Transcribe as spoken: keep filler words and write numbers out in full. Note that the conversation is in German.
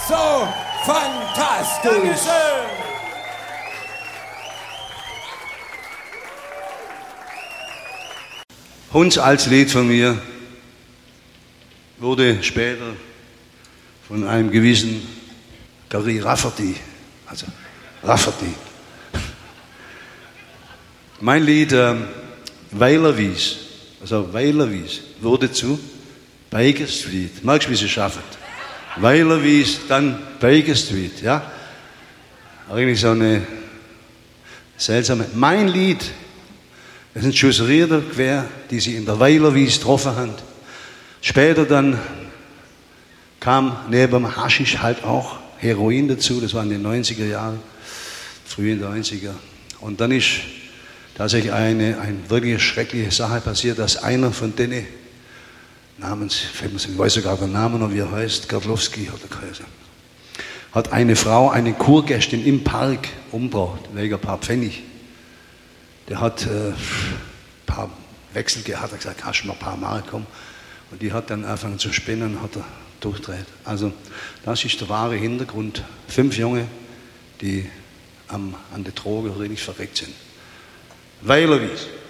so fantastisch. Dankeschön. Hunds als Lied von mir wurde später von einem gewissen Gary Rafferty, also Rafferty. Mein Lied ähm, Weilerwies, also Weilerwies, wurde zu Baker Street. Magst du, wie sie schaffen? Weilerwies, dann Baker Street, ja? Eigentlich so eine seltsame. Mein Lied, das sind Schussrieder quer, die sie in der Weilerwies getroffen haben. Später dann kam neben dem Haschisch halt auch Heroin dazu, das war in den neunziger Jahren, frühen neunziger. Und dann ist tatsächlich eine, eine wirklich schreckliche Sache passiert, dass einer von denen, namens, ich weiß sogar den Namen noch, wie er heißt, Gardlowski hat er geheißen, hat eine Frau, eine Kurgästin im Park umgebracht, wegen ein paar Pfennig. Der hat äh, ein paar Wechsel gehabt, hat er gesagt, kannst du mal ein paar Mark kommen. Und die hat dann angefangen zu spinnen und hat er durchdreht. Also das ist der wahre Hintergrund. Fünf Junge, die am, an der Droge richtig verreckt sind. Weilerwies.